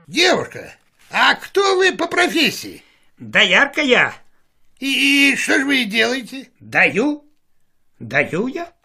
Девушка, а кто вы по профессии? Доярка я. И что же вы делаете? Даю я.